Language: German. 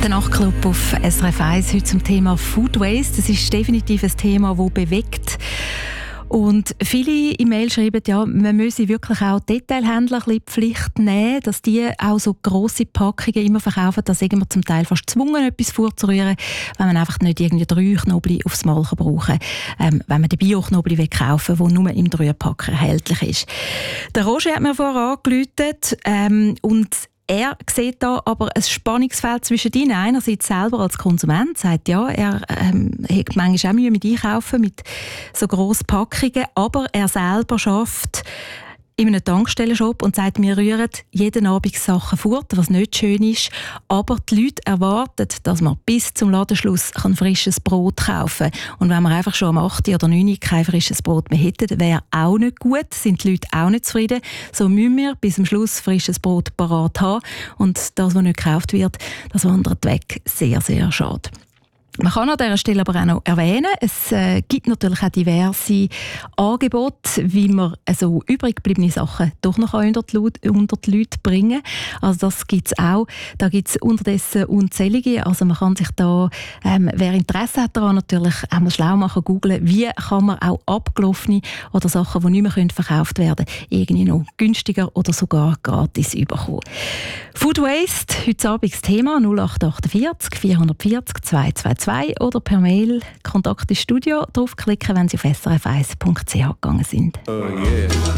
Der Nachtclub auf SRF 1 heute zum Thema Food Waste. Das ist definitiv ein Thema, das bewegt. Und viele E-Mails schreiben, ja, man müsse wirklich auch Detailhändler ein bisschen in die Pflicht nehmen, dass die auch so grosse Packungen immer verkaufen, dass man zum Teil fast gezwungen etwas vorzurühren, wenn man einfach nicht irgendwie 3 Knobli aufs Mal brauchen kann, wenn man den Bio-Knobli kaufen will, der nur im 3er-Pack erhältlich ist. Der Roger hat mir vorher angerufen und er sieht da aber ein Spannungsfeld zwischen ihnen. Einerseits selber als Konsument sagt, ja, er hat manchmal auch Mühe mit Einkaufen, mit so grossen Packungen, aber er selber schafft in einem Tankstellenshop und sagt, wir rühren jeden Abend Sachen fort, was nicht schön ist. Aber die Leute erwarten, dass man bis zum Ladenschluss frisches Brot kaufen kann. Und wenn wir einfach schon am 8. oder 9. kein frisches Brot mehr hätten, wäre auch nicht gut, sind die Leute auch nicht zufrieden. So müssen wir bis zum Schluss frisches Brot parat haben. Und das, was nicht gekauft wird, das wandert weg. Sehr, sehr schade. Man kann an dieser Stelle aber auch noch erwähnen, es gibt natürlich auch diverse Angebote, wie man so übrig gebliebene Sachen doch noch unter die Leute bringen kann. Also das gibt es auch. Da gibt es unterdessen unzählige. Also man kann sich da, wer Interesse hat daran, natürlich einmal schlau machen, googlen, wie kann man auch abgelaufene oder Sachen, die nicht mehr verkauft werden können, irgendwie noch günstiger oder sogar gratis bekommen. Food Waste, heute Abend das Thema 0848 440 222 oder per Mail Kontakt ins Studio draufklicken, wenn Sie auf srf1.ch gegangen sind. Oh yeah.